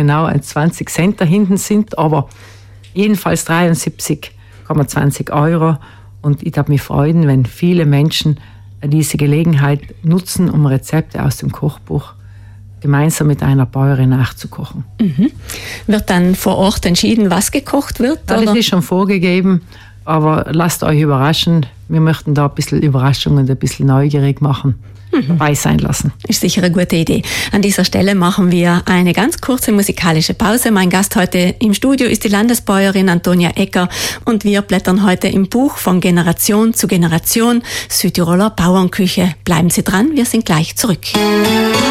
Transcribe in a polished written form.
genau 20 Cent da hinten sind, aber jedenfalls 73,20 €. Und ich darf mich freuen, wenn viele Menschen diese Gelegenheit nutzen, um Rezepte aus dem Kochbuch gemeinsam mit einer Bäuerin nachzukochen. Wird dann vor Ort entschieden, was gekocht wird? Ja, das ist schon vorgegeben, aber lasst euch überraschen. Wir möchten da ein bisschen Überraschung und ein bisschen neugierig machen. Dabei sein lassen. Ist sicher eine gute Idee. An dieser Stelle machen wir eine ganz kurze musikalische Pause. Mein Gast heute im Studio ist die Landesbäuerin Antonia Ecker und wir blättern heute im Buch von Generation zu Generation Südtiroler Bauernküche. Bleiben Sie dran, wir sind gleich zurück.